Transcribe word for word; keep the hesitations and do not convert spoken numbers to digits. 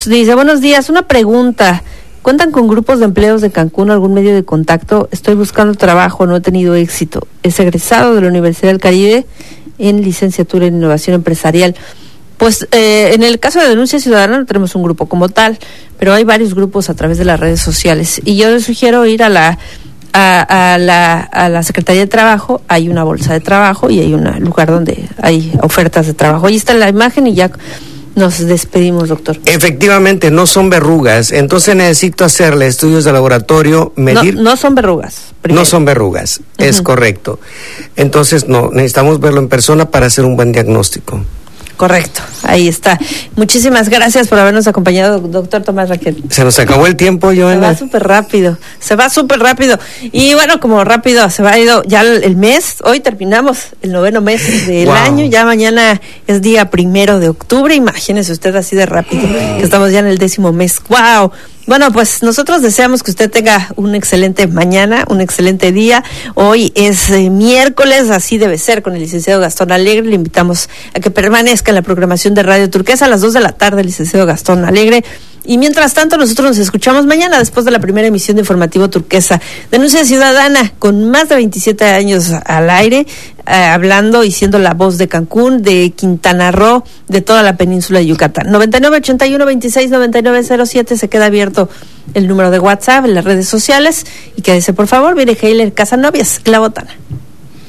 dice, buenos días, una pregunta. ¿Cuentan con grupos de empleos de Cancún, algún medio de contacto? Estoy buscando trabajo, no he tenido éxito. Es egresado de la Universidad del Caribe en licenciatura en innovación empresarial. Pues eh, en el caso de Denuncia Ciudadana no tenemos un grupo como tal, pero hay varios grupos a través de las redes sociales. Y yo les sugiero ir a la a, a la a la Secretaría de Trabajo. Hay una bolsa de trabajo y hay un lugar donde hay ofertas de trabajo. Ahí está la imagen y ya nos despedimos, doctor. Efectivamente, no son verrugas, entonces necesito hacerle estudios de laboratorio, medir... No, no son verrugas. Primero. No son verrugas, uh-huh. Es correcto. Entonces, no, necesitamos verlo en persona para hacer un buen diagnóstico. Correcto, ahí está. Muchísimas gracias por habernos acompañado, doctor Tomás Raquel. Se nos acabó el tiempo, Joana. Se va súper rápido, se va súper rápido. Y bueno, como rápido se va ido ya el mes, hoy terminamos el noveno mes del wow. año, ya mañana es día primero de octubre, imagínese usted así de rápido, que estamos ya en el décimo mes. ¡Wow! Bueno, pues nosotros deseamos que usted tenga un excelente mañana, un excelente día. Hoy es eh, miércoles, así debe ser, con el licenciado Gastón Alegre. Le invitamos a que permanezca en la programación de Radio Turquesa a las dos de la tarde, el licenciado Gastón Alegre. Y mientras tanto, nosotros nos escuchamos mañana después de la primera emisión de Informativo Turquesa. Denuncia Ciudadana, con más de veintisiete años al aire, eh, hablando y siendo la voz de Cancún, de Quintana Roo, de toda la península de Yucatán. noventa y nueve ochenta y uno veintiséis noventa y nueve cero siete, se queda abierto el número de WhatsApp en las redes sociales. Y quédese, por favor, viene Heiler Casanovias, La Botana.